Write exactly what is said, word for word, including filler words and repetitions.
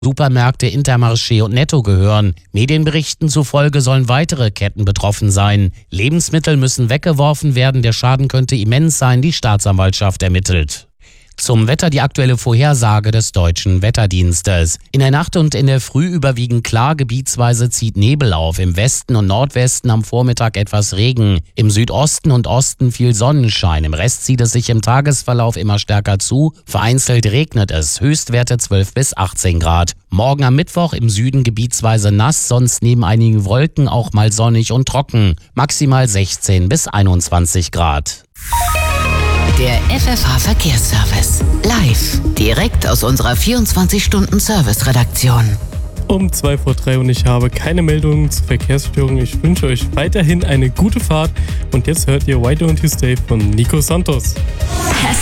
Supermärkte, Intermarché und Netto gehören. Medienberichten zufolge sollen weitere Ketten betroffen sein. Lebensmittel müssen weggeworfen werden, der Schaden könnte immens sein, die Staatsanwaltschaft ermittelt. Zum Wetter die aktuelle Vorhersage des Deutschen Wetterdienstes. In der Nacht und in der Früh überwiegend klar, gebietsweise zieht Nebel auf. Im Westen und Nordwesten am Vormittag etwas Regen. Im Südosten und Osten viel Sonnenschein. Im Rest zieht es sich im Tagesverlauf immer stärker zu. Vereinzelt regnet es. Höchstwerte zwölf bis achtzehn Grad. Morgen am Mittwoch im Süden gebietsweise nass, sonst neben einigen Wolken auch mal sonnig und trocken. Maximal sechzehn bis einundzwanzig Grad. Der F F H-Verkehrsservice. Live. Direkt aus unserer vierundzwanzig-Stunden-Service-Redaktion. Um zwei vor drei und ich habe keine Meldungen zu Verkehrsstörungen. Ich wünsche euch weiterhin eine gute Fahrt. Und jetzt hört ihr Why Don't You Stay von Nico Santos.